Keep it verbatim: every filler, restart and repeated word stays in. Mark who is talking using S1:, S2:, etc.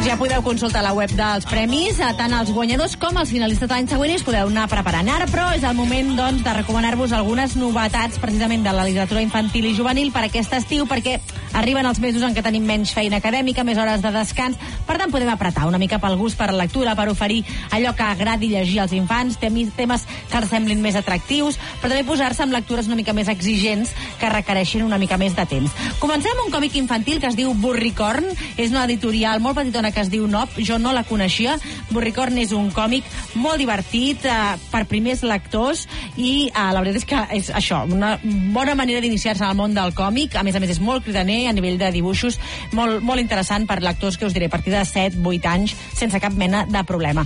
S1: ja podeu consultar la web dels premis, tant els guanyadors com els finalistes de l'any següent, i us podeu anar preparant. Ara, però, és el moment, doncs, de recomanar-vos algunes novetats, precisament, de la literatura infantil i juvenil per aquest estiu, perquè arriben els mesos en què tenim menys feina acadèmica, més hores de descans. Per tant, podem apretar una mica pel gust per la lectura, per oferir allò que agradi llegir als infants, temes que els semblin més atractius, però també posar-se amb lectures una mica més exigents que requereixin una mica més de temps. Comencem amb un còmic infantil que es diu Burricorn. És una editorial molt petitona que es diu Nop. Jo no la coneixia. Burricorn és un còmic molt divertit eh, per primers lectors i eh, la veritat és que és això, una bona manera d'iniciar-se al món del còmic. A més a més és molt cridaner a nivell de dibuixos, molt, molt interessant per lectors que us diré a partir de set vuit anys sense cap mena de problema.